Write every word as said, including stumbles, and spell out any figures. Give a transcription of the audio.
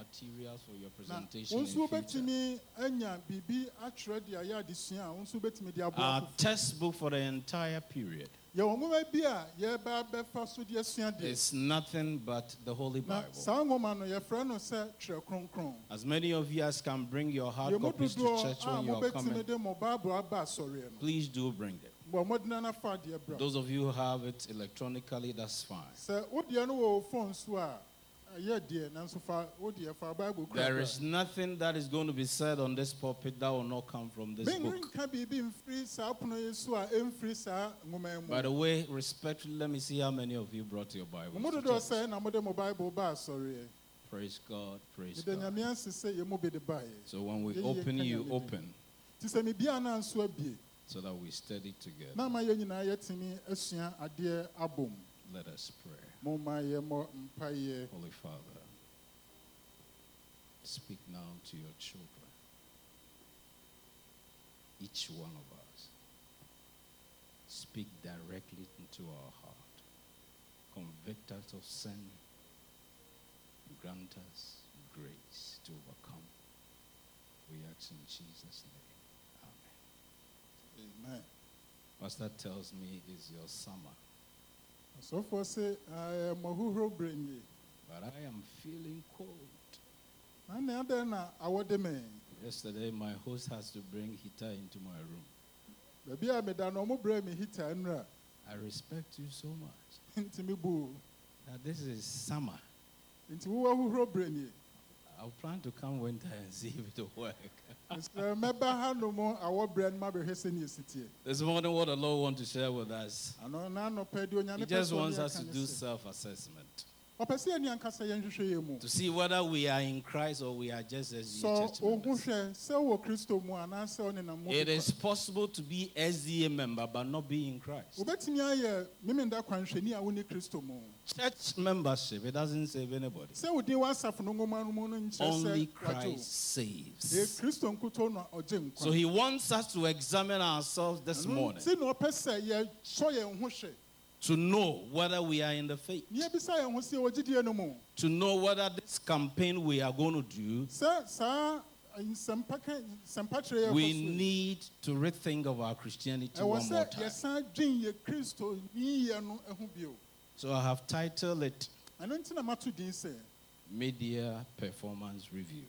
materials for your presentation in future. Our textbook for the entire period is nothing but the Holy Bible. As many of you as can bring your hard copies to church when you are coming, please do bring it. Those of you who have it electronically, that's fine. There is nothing that is going to be said on this pulpit that will not come from this book. By the way, respectfully, let me see how many of you brought your Bible. Praise God, praise God. So when we open, you open, so that we study together. Let us pray. Holy Father, speak now to your children, each one of us. Speak directly into our heart. Convict us of sin. Grant us grace to overcome. We ask in Jesus' name. Amen. Amen. Pastor tells me it's your summer. So for say I am a who bring you. But I am feeling cold. Yesterday, my host has to bring heater into my room. I respect you so much. That this is summer. I'll plan to come winter and see if it will work. This morning, what the Lord wants to share with us, He just wants us to do self-assessment. To see whether we are in Christ or we are just as church members. It is possible to be S D A member but not be in Christ. Church membership, it doesn't save anybody. Only Christ saves. So He wants us to examine ourselves this morning, to know whether we are in the faith, to know whether this campaign we are going to do, we need to rethink of our Christianity one more time. So I have titled it Media Performance Review.